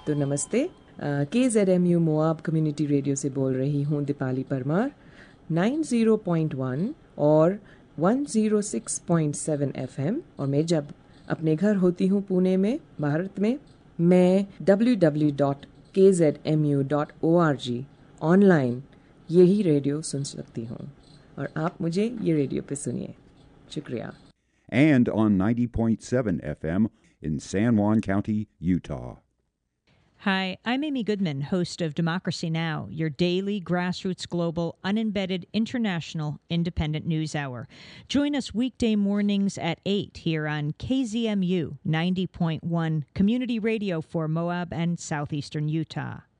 तो नमस्ते, KZMU Moab community radio से बोल रही हूँ दीपाली परमार। 90.1 और 106.7 FM, और मैं जब अपने घर होती हूँ पुणे में, भारत में, मैं www.kzmu.org ऑनलाइन यही रेडियो सुन सकती हूँ, और आप मुझे ये रेडियो पे सुनिए। शुक्रिया। And on 90.7 FM in San Juan County, Utah. Hi, I'm Amy Goodman, host of Democracy Now!, your daily grassroots global, unembedded, international, independent news hour. Join us weekday mornings at 8 here on KZMU 90.1, community radio for Moab and southeastern Utah.